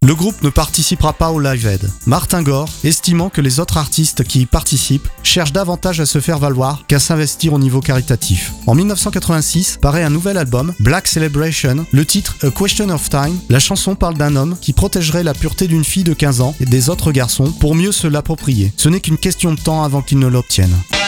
Le groupe ne participera pas au Live Aid. Martin Gore, estimant que les autres artistes qui y participent cherchent davantage à se faire valoir qu'à s'investir au niveau caritatif. En 1986, paraît un nouvel album, Black Celebration, le titre A Question of Time. La chanson parle d'un homme qui protégerait la pureté d'une fille de 15 ans et des autres garçons pour mieux se l'approprier. Ce n'est qu'une question de temps avant qu'ils ne l'obtiennent.